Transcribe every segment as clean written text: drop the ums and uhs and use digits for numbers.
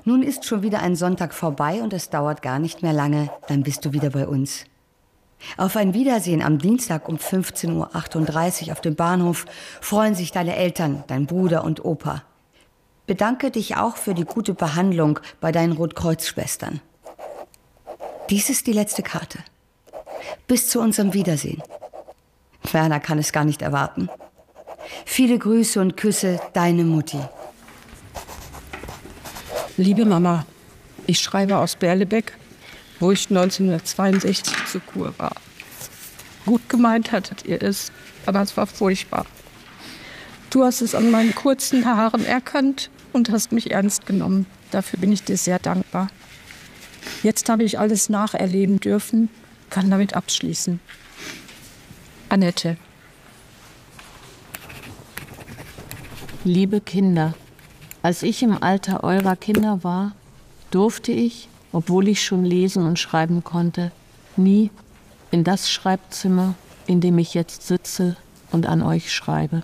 Nun ist schon wieder ein Sonntag vorbei und es dauert gar nicht mehr lange, dann bist du wieder bei uns. Auf ein Wiedersehen am Dienstag um 15:38 Uhr auf dem Bahnhof freuen sich deine Eltern, dein Bruder und Opa. Bedanke dich auch für die gute Behandlung bei deinen Rotkreuz-Schwestern. Dies ist die letzte Karte. Bis zu unserem Wiedersehen. Werner kann es gar nicht erwarten. Viele Grüße und Küsse, deine Mutti. Liebe Mama, ich schreibe aus Berlebeck, wo ich 1962 zur Kur war. Gut gemeint hattet ihr es, aber es war furchtbar. Du hast es an meinen kurzen Haaren erkannt und hast mich ernst genommen. Dafür bin ich dir sehr dankbar. Jetzt habe ich alles nacherleben dürfen, kann damit abschließen. Annette. Liebe Kinder, als ich im Alter eurer Kinder war, durfte ich, obwohl ich schon lesen und schreiben konnte, nie in das Schreibzimmer, in dem ich jetzt sitze und an euch schreibe.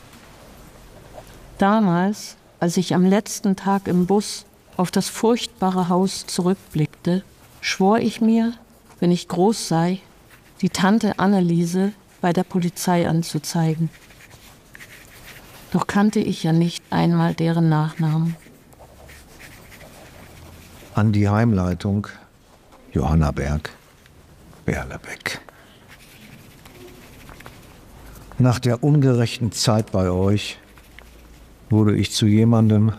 Damals, als ich am letzten Tag im Bus auf das furchtbare Haus zurückblickte, schwor ich mir, wenn ich groß sei, die Tante Anneliese bei der Polizei anzuzeigen. Doch kannte ich ja nicht einmal deren Nachnamen. An die Heimleitung Johanna Berg, Berlebeck. Nach der ungerechten Zeit bei euch wurde ich zu jemandem,